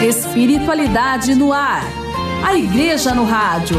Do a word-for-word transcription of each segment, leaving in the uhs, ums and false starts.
Espiritualidade no ar. A Igreja no Rádio.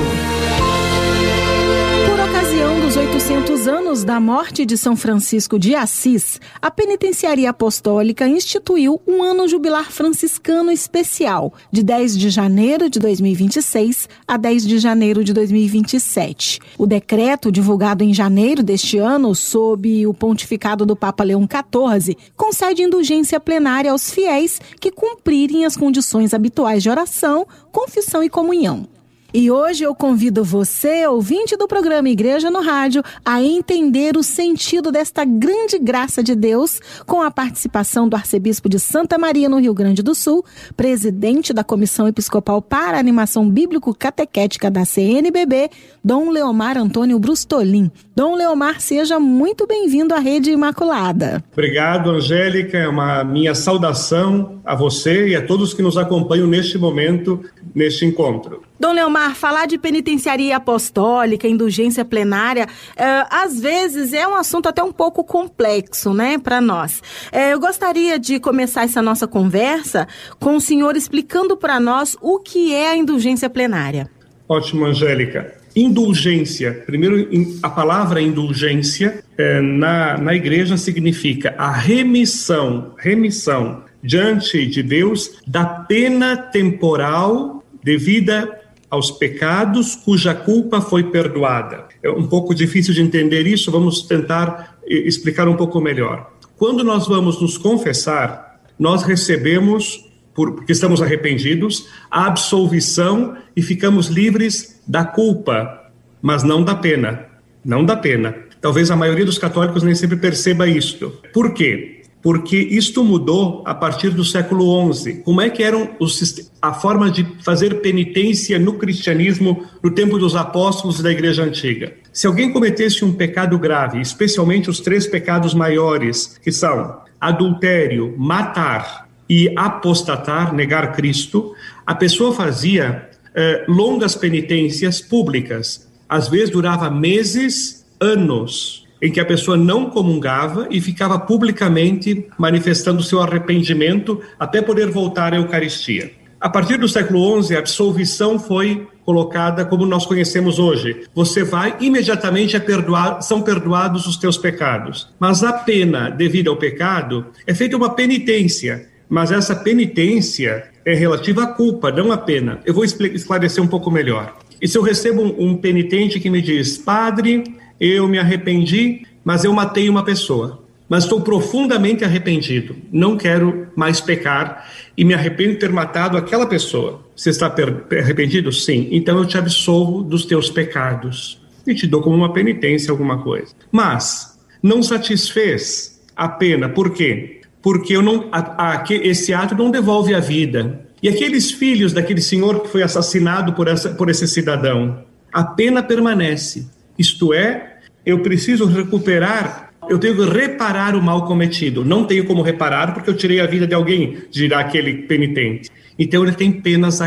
Por ocasião dos oitocentos anos da morte de São Francisco de Assis, a Penitenciaria Apostólica instituiu um ano jubilar franciscano especial, de dez de janeiro de dois mil e vinte e seis a dez de janeiro de dois mil e vinte e sete. O decreto, divulgado em janeiro deste ano, sob o pontificado do Papa Leão quatorze, concede indulgência plenária aos fiéis que cumprirem as condições habituais de oração, confissão e comunhão. E hoje eu convido você, ouvinte do programa Igreja no Rádio, a entender o sentido desta grande graça de Deus com a participação do arcebispo de Santa Maria, no Rio Grande do Sul, presidente da Comissão Episcopal para a Animação Bíblico-Catequética da C N B B, Dom Leomar Antônio Brustolin. Dom Leomar, seja muito bem-vindo à Rede Imaculada. Obrigado, Angélica. É uma minha saudação a você e a todos que nos acompanham neste momento, neste encontro. Dom Leomar, falar de penitenciaria apostólica, indulgência plenária, é, às vezes é um assunto até um pouco complexo, né, para nós. É, eu gostaria de começar essa nossa conversa com o senhor explicando para nós o que é a indulgência plenária. Ótimo, Angélica. Indulgência, primeiro, a palavra indulgência é, na, na igreja significa a remissão, remissão diante de Deus da pena temporal devida aos pecados cuja culpa foi perdoada. É um pouco difícil de entender isso, vamos tentar explicar um pouco melhor. Quando nós vamos nos confessar, nós recebemos, porque estamos arrependidos, a absolvição e ficamos livres da culpa, mas não da pena, não da pena. Talvez a maioria dos católicos nem sempre perceba isto. Por quê? Porque isto mudou a partir do século onze. Como é que era a forma de fazer penitência no cristianismo no tempo dos apóstolos e da igreja antiga? Se alguém cometesse um pecado grave, especialmente os três pecados maiores, que são adultério, matar e apostatar, negar Cristo, a pessoa fazia eh, longas penitências públicas. Às vezes durava meses, anos, em que a pessoa não comungava e ficava publicamente manifestando seu arrependimento até poder voltar à Eucaristia. A partir do século onze, a absolvição foi colocada como nós conhecemos hoje. Você vai, imediatamente é perdoar, são perdoados os teus pecados. Mas a pena devida ao pecado é feita uma penitência, mas essa penitência é relativa à culpa, não à pena. Eu vou esclarecer um pouco melhor. E se eu recebo um, um penitente que me diz, padre, eu me arrependi, mas eu matei uma pessoa. Mas estou profundamente arrependido. Não quero mais pecar e me arrependo de ter matado aquela pessoa. Você está arrependido? Sim. Então eu te absolvo dos teus pecados. E te dou como uma penitência alguma coisa. Mas não satisfez a pena. Por quê? Porque eu não, a, a, esse ato não devolve a vida. E aqueles filhos daquele senhor que foi assassinado por, essa, por esse cidadão, a pena permanece. Isto é, eu preciso recuperar, eu tenho que reparar o mal cometido. Não tenho como reparar porque eu tirei a vida de alguém, dirá aquele penitente. Então ele tem penas,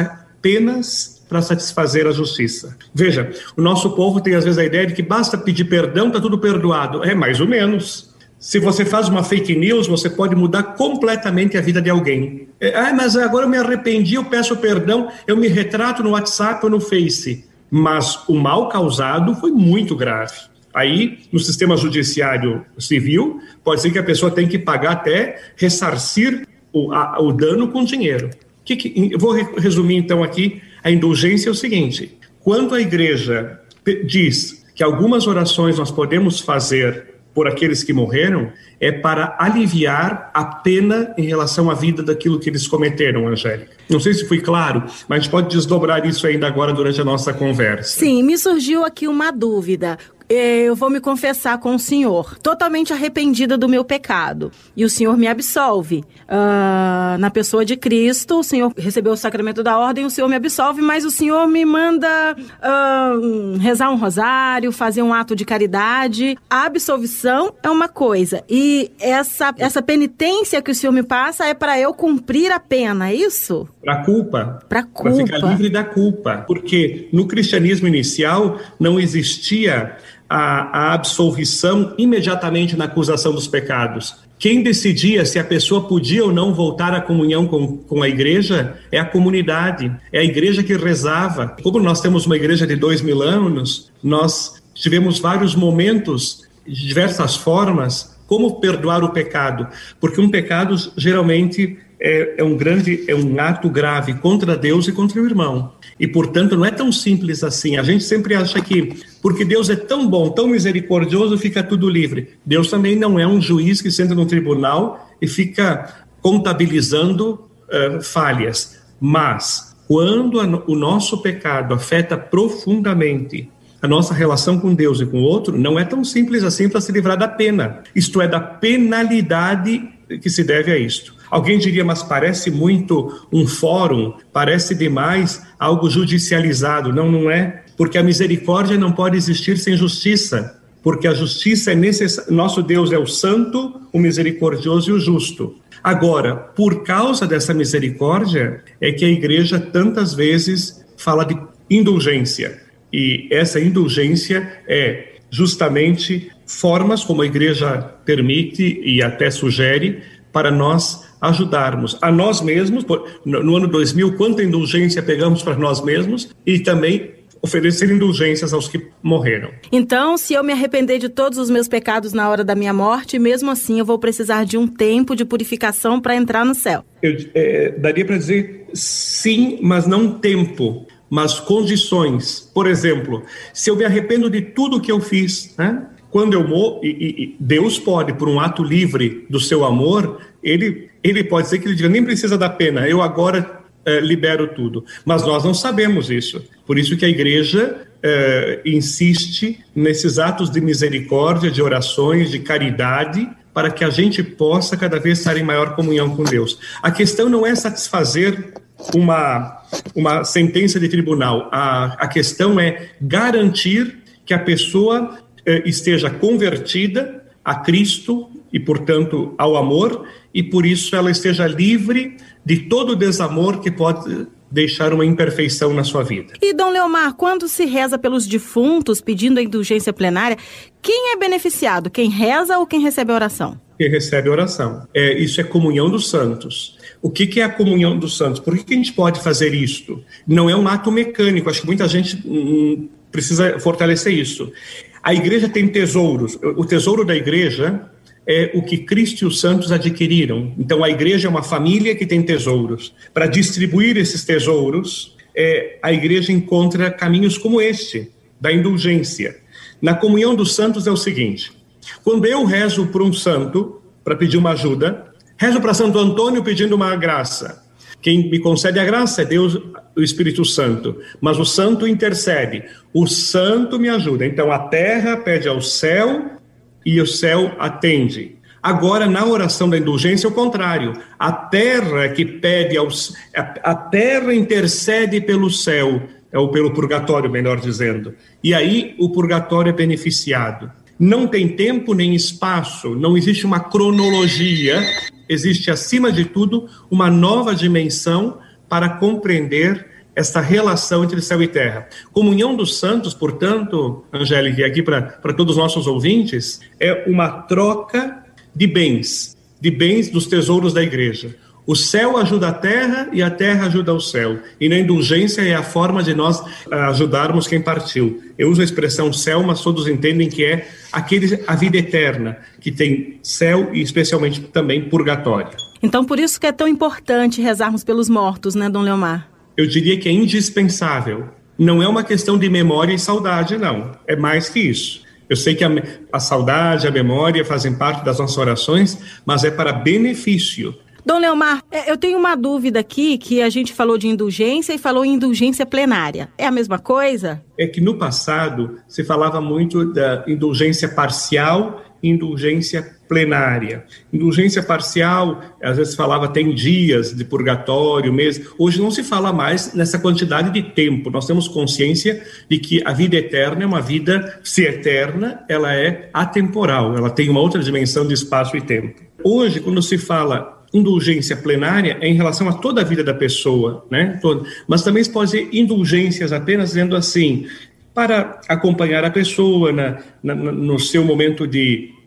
penas para satisfazer a justiça. Veja, o nosso povo tem às vezes a ideia de que basta pedir perdão, está tudo perdoado. É mais ou menos. Se você faz uma fake news, você pode mudar completamente a vida de alguém. É, ah, mas agora eu me arrependi, eu peço perdão, eu me retrato no WhatsApp ou no Face. Mas o mal causado foi muito grave. Aí, no sistema judiciário civil, pode ser que a pessoa tenha que pagar até ressarcir o, a, o dano com dinheiro. Que que, eu vou resumir então aqui, a indulgência é o seguinte, quando a igreja diz que algumas orações nós podemos fazer por aqueles que morreram, é para aliviar a pena em relação à vida daquilo que eles cometeram, Angélica. Não sei se fui claro, mas a gente pode desdobrar isso ainda agora durante a nossa conversa. Sim, me surgiu aqui uma dúvida. Eu vou me confessar com o senhor, totalmente arrependida do meu pecado. E o senhor me absolve. Uh, na pessoa de Cristo, o senhor recebeu o sacramento da ordem, o senhor me absolve, mas o senhor me manda uh, rezar um rosário, fazer um ato de caridade. A absolvição é uma coisa. E essa, essa penitência que o senhor me passa é para eu cumprir a pena, é isso? Para a culpa. Para culpa. Para ficar livre da culpa. Porque no cristianismo inicial não existia A, a absolvição imediatamente na acusação dos pecados. Quem decidia se a pessoa podia ou não voltar à comunhão com, com a igreja é a comunidade, é a igreja que rezava. Como nós temos uma igreja de dois mil anos, nós tivemos vários momentos, de diversas formas, como perdoar o pecado. Porque um pecado, geralmente, é, é um grande, é um ato grave contra Deus e contra o irmão. E, portanto, não é tão simples assim. A gente sempre acha que, porque Deus é tão bom, tão misericordioso, fica tudo livre. Deus também não é um juiz que senta no tribunal e fica contabilizando uh, falhas. Mas, quando a, o nosso pecado afeta profundamente a nossa relação com Deus e com o outro, não é tão simples assim para se livrar da pena. Isto é, da penalidade que se deve a isto. Alguém diria, mas parece muito um fórum, parece demais algo judicializado. Não, não é, porque a misericórdia não pode existir sem justiça, porque a justiça é necessária. Nosso Deus é o santo, o misericordioso e o justo. Agora, por causa dessa misericórdia, é que a igreja tantas vezes fala de indulgência. E essa indulgência é justamente formas como a igreja permite e até sugere para nós ajudarmos a nós mesmos. No ano dois mil, quanta indulgência pegamos para nós mesmos e também oferecer indulgências aos que morreram. Então, se eu me arrepender de todos os meus pecados na hora da minha morte, mesmo assim eu vou precisar de um tempo de purificação para entrar no céu. Eu, é, daria para dizer sim, mas não tempo, mas condições. Por exemplo, se eu me arrependo de tudo que eu fiz, né? Quando eu morro, e, e Deus pode, por um ato livre do seu amor, ele, ele pode dizer que ele diga, nem precisa da pena, eu agora eh, libero tudo. Mas nós não sabemos isso. Por isso que a igreja eh, insiste nesses atos de misericórdia, de orações, de caridade, para que a gente possa cada vez estar em maior comunhão com Deus. A questão não é satisfazer uma, uma sentença de tribunal. A, a questão é garantir que a pessoa esteja convertida a Cristo e, portanto, ao amor, e por isso ela esteja livre de todo o desamor que pode deixar uma imperfeição na sua vida. E, Dom Leomar, quando se reza pelos defuntos pedindo a indulgência plenária, quem é beneficiado? Quem reza ou quem recebe a oração? Quem recebe a oração. É, isso é comunhão dos santos. O que, que é a comunhão dos santos? Por que, que a gente pode fazer isto? Não é um ato mecânico, acho que muita gente hum, precisa fortalecer isso. A igreja tem tesouros. O tesouro da igreja é o que Cristo e os santos adquiriram. Então, a igreja é uma família que tem tesouros. Para distribuir esses tesouros, é, a igreja encontra caminhos como este, da indulgência. Na comunhão dos santos é o seguinte, quando eu rezo por um santo, para pedir uma ajuda, rezo para Santo Antônio pedindo uma graça. Quem me concede a graça é Deus, o Espírito Santo. Mas o santo intercede. O santo me ajuda. Então a terra pede ao céu e o céu atende. Agora, na oração da indulgência, é o contrário. A terra que pede aos... A terra intercede pelo céu, ou pelo purgatório, melhor dizendo. E aí o purgatório é beneficiado. Não tem tempo nem espaço, não existe uma cronologia. Existe, acima de tudo, uma nova dimensão para compreender essa relação entre céu e terra. Comunhão dos santos, portanto, Angélica, e aqui para todos os nossos ouvintes, é uma troca de bens, de bens dos tesouros da igreja. O céu ajuda a terra e a terra ajuda o céu. E na indulgência é a forma de nós ajudarmos quem partiu. Eu uso a expressão céu, mas todos entendem que é aquele, a vida eterna, que tem céu e especialmente também purgatório. Então, por isso que é tão importante rezarmos pelos mortos, né, Dom Leomar? Eu diria que é indispensável. Não é uma questão de memória e saudade, não. É mais que isso. Eu sei que a, a saudade, a memória fazem parte das nossas orações, mas é para benefício. Dom Leomar, eu tenho uma dúvida aqui, que a gente falou de indulgência e falou em indulgência plenária. É a mesma coisa? É que no passado se falava muito da indulgência parcial e indulgência plenária. Indulgência parcial, às vezes falava tem dias de purgatório mesmo. Hoje não se fala mais nessa quantidade de tempo. Nós temos consciência de que a vida eterna é uma vida, se eterna, ela é atemporal. Ela tem uma outra dimensão de espaço e tempo. Hoje, quando se fala indulgência plenária, é em relação a toda a vida da pessoa, né? Toda. Mas também se pode dizer indulgências apenas dizendo assim, para acompanhar a pessoa na, na, no seu momento de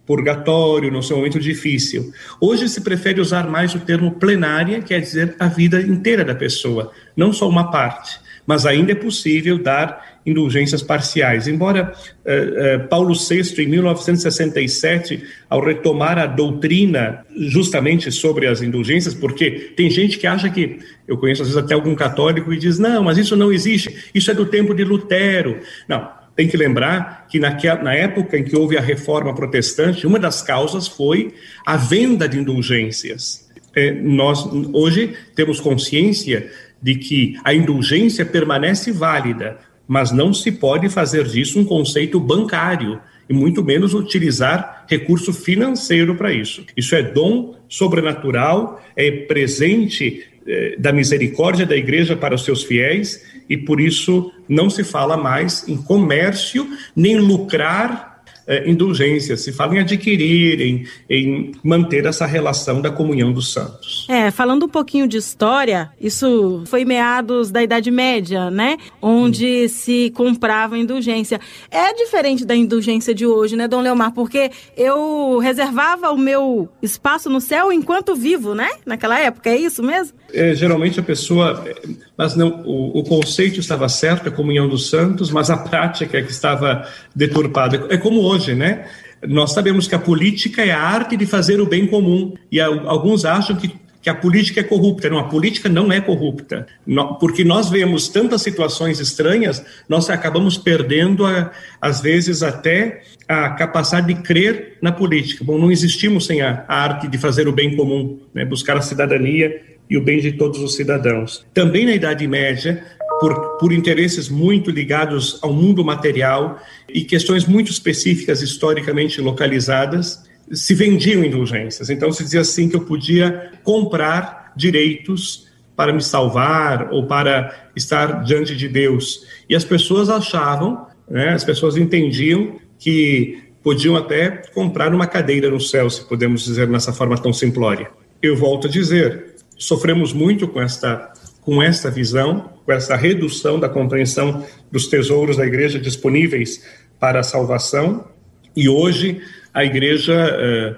purgatório, no seu momento difícil. Hoje se prefere usar mais o termo plenária, quer dizer a vida inteira da pessoa, não só uma parte, mas ainda é possível dar indulgências parciais. Embora uh, uh, Paulo sexto, em mil novecentos e sessenta e sete, ao retomar a doutrina justamente sobre as indulgências, porque tem gente que acha que, eu conheço às vezes até algum católico e diz, não, mas isso não existe, isso é do tempo de Lutero. Não. Tem que lembrar que naquela, na época em que houve a reforma protestante, uma das causas foi a venda de indulgências. É, nós hoje temos consciência de que a indulgência permanece válida, mas não se pode fazer disso um conceito bancário, e muito menos utilizar recurso financeiro para isso. Isso é dom sobrenatural, é presente eh, da misericórdia da Igreja para os seus fiéis, e por isso não se fala mais em comércio, nem lucrar eh, indulgências, se fala em adquirir, em, em manter essa relação da comunhão dos santos. É, falando um pouquinho de história, isso foi meados da Idade Média, né? Onde hum. se comprava indulgência. É diferente da indulgência de hoje, né, Dom Leomar? Porque eu reservava o meu espaço no céu enquanto vivo, né? Naquela época, é isso mesmo? É, geralmente a pessoa... Mas não, o, o conceito estava certo, a comunhão dos santos, mas a prática é que estava deturpada. É como hoje, né? Nós sabemos que a política é a arte de fazer o bem comum. E a, alguns acham que, que a política é corrupta. Não, a política não é corrupta. No, porque nós vemos tantas situações estranhas, nós acabamos perdendo, a, às vezes, até a capacidade de crer na política. Bom, não existimos sem a, a arte de fazer o bem comum, né? Buscar a cidadania e o bem de todos os cidadãos. Também na Idade Média, por, por interesses muito ligados ao mundo material e questões muito específicas, historicamente localizadas, se vendiam indulgências. Então se dizia assim que eu podia comprar direitos para me salvar ou para estar diante de Deus. E as pessoas achavam, né, as pessoas entendiam que podiam até comprar uma cadeira no céu, se podemos dizer nessa forma tão simplória. Eu volto a dizer, sofremos muito com esta, com esta visão, com essa redução da compreensão dos tesouros da Igreja disponíveis para a salvação, e hoje a Igreja uh,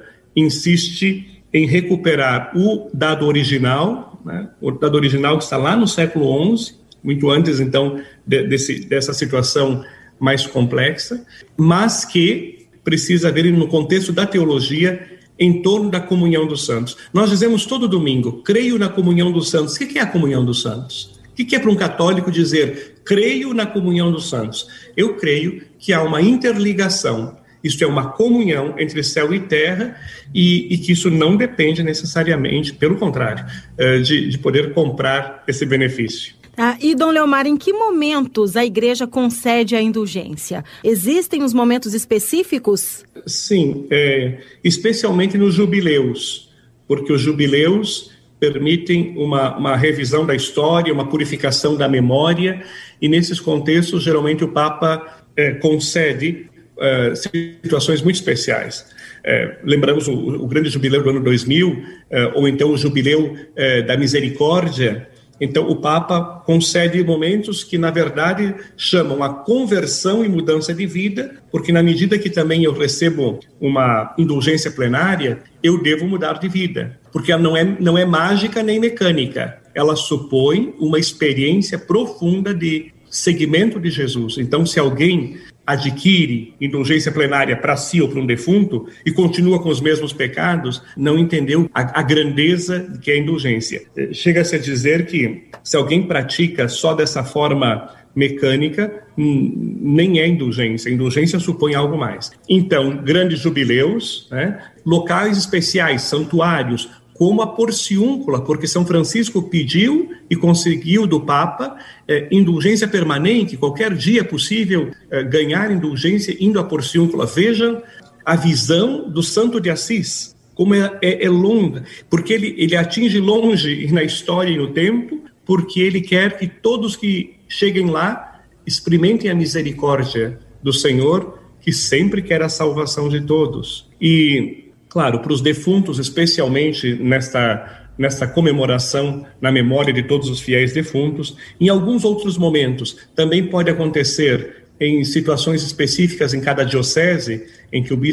insiste em recuperar o dado original, né, o dado original que está lá no século onze, muito antes, então, de, desse, dessa situação mais complexa, mas que precisa haver, no contexto da teologia, em torno da comunhão dos santos. Nós dizemos todo domingo, creio na comunhão dos santos. O que é a comunhão dos santos? O que é para um católico dizer, creio na comunhão dos santos? Eu creio que há uma interligação, isto é, uma comunhão entre céu e terra, e, e que isso não depende necessariamente, pelo contrário, de, de poder comprar esse benefício. Ah, e, Dom Leomar, em que momentos a Igreja concede a indulgência? Existem os momentos específicos? Sim, é, especialmente nos jubileus, porque os jubileus permitem uma, uma revisão da história, uma purificação da memória, e nesses contextos, geralmente, o Papa é, concede é, situações muito especiais. É, lembramos o, o grande jubileu do ano dois mil, é, ou então o jubileu é, da misericórdia. Então, o Papa concede momentos que, na verdade, chamam a conversão e mudança de vida, porque na medida que também eu recebo uma indulgência plenária, eu devo mudar de vida, porque ela não é, não é mágica nem mecânica, ela supõe uma experiência profunda de seguimento de Jesus. Então, se alguém adquire indulgência plenária para si ou para um defunto e continua com os mesmos pecados, não entendeu a, a grandeza que é a indulgência. Chega-se a dizer que se alguém pratica só dessa forma mecânica, hum, nem é indulgência. A indulgência supõe algo mais. Então, grandes jubileus, né, locais especiais, santuários, como a Porciúncula, porque São Francisco pediu e conseguiu do Papa eh, indulgência permanente, qualquer dia é possível eh, ganhar indulgência indo à Porciúncula. Vejam a visão do Santo de Assis, como é, é, é longa, porque ele, ele atinge longe na história e no tempo, porque ele quer que todos que cheguem lá experimentem a misericórdia do Senhor, que sempre quer a salvação de todos. E claro, para os defuntos, especialmente nesta, nesta comemoração na memória de todos os fiéis defuntos, em alguns outros momentos também pode acontecer em situações específicas em cada diocese, em que o bispo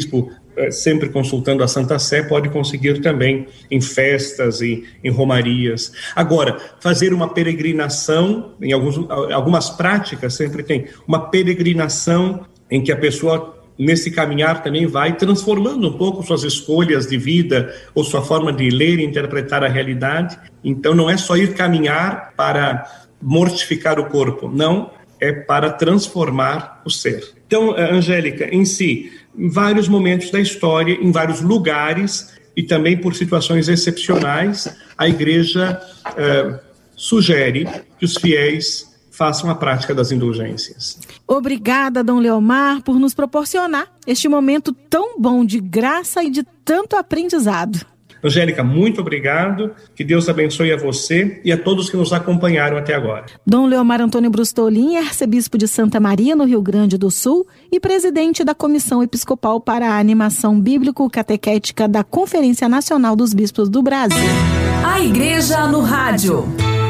sempre consultando a Santa Sé, pode conseguir também em festas e em romarias. Agora, fazer uma peregrinação, em alguns, algumas práticas sempre tem uma peregrinação em que a pessoa, nesse caminhar, também vai transformando um pouco suas escolhas de vida ou sua forma de ler e interpretar a realidade. Então, não é só ir caminhar para mortificar o corpo, não, é para transformar o ser. Então, Angélica, em si, em vários momentos da história, em vários lugares e também por situações excepcionais, a Igreja eh, sugere que os fiéis façam a prática das indulgências. Obrigada, Dom Leomar, por nos proporcionar este momento tão bom de graça e de tanto aprendizado. Angélica, muito obrigado, que Deus abençoe a você e a todos que nos acompanharam até agora. Dom Leomar Antônio Brustolin, arcebispo de Santa Maria, no Rio Grande do Sul, e presidente da Comissão Episcopal para a Animação Bíblico-Catequética da Conferência Nacional dos Bispos do Brasil. A Igreja no Rádio.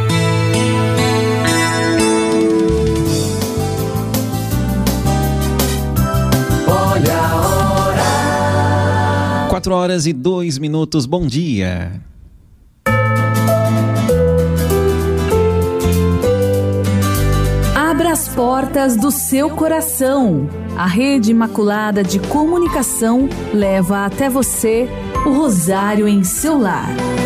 Olha a hora. Quatro horas e dois minutos, bom dia. Abra as portas do seu coração. A Rede Imaculada de Comunicação leva até você o Rosário em seu lar.